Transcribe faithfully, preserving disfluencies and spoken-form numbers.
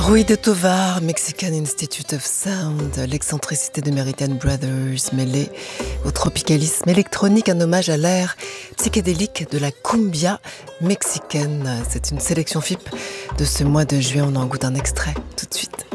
Rui de Tovar, Mexican Institute of Sound, l'excentricité de Meridian Brothers mêlée au tropicalisme électronique, un hommage à l'ère psychédélique de la cumbia mexicaine. C'est une sélection F I P de ce mois de juin, on en goûte un extrait tout de suite.